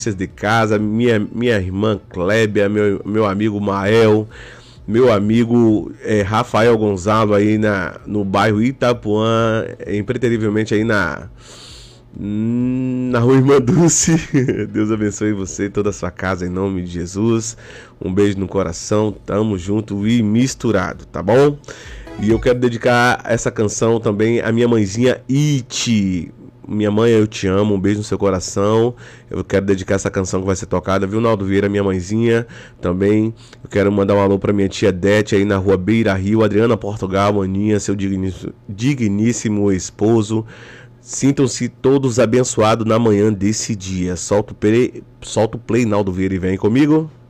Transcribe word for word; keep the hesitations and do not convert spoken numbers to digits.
de casa, minha, minha irmã Clébia, meu, meu amigo Mael, meu amigo é, Rafael Gonzalo aí na, no bairro Itapuã, impreterivelmente aí na, na rua Irmã Dulce. Deus abençoe você e toda a sua casa em nome de Jesus. Um beijo no coração, tamo junto e misturado, tá bom? E eu quero dedicar essa canção também à minha mãezinha Iti. Minha mãe, eu te amo, um beijo no seu coração. Eu quero dedicar essa canção que vai ser tocada, viu, Naldo Vieira, minha mãezinha. Também eu quero mandar um alô pra minha tia Dete aí na rua Beira Rio, Adriana Portugal, Aninha, seu digníssimo, digníssimo esposo. Sintam-se todos abençoados na manhã desse dia. Solta o play, solta o play, Naldo Vieira, e vem comigo.